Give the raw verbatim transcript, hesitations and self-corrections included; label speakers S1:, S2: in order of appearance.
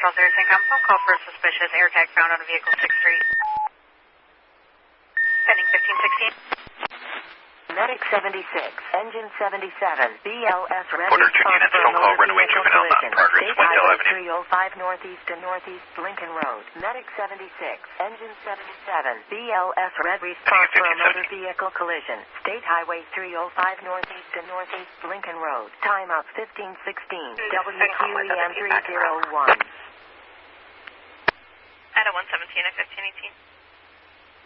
S1: Charles Harrison Council. Call for a suspicious air tag found on a vehicle six three. Pending fifteen sixteen.
S2: Medic seventy-six, Engine seventy-seven, B L S Red
S3: Order two units, phone call, runway Juvenile, Mountain Progress,
S2: State
S3: Wendell
S2: Highway
S3: Avenue.
S2: three oh five Northeast to Northeast Lincoln Road. Medic seventy-six, Engine seventy-seven, B L S Red response for a motor vehicle collision. State Highway three oh five Northeast to Northeast Lincoln Road. Time up fifteen sixteen, W Q E M three oh one.
S1: At a one seventeen at fifteen eighteen.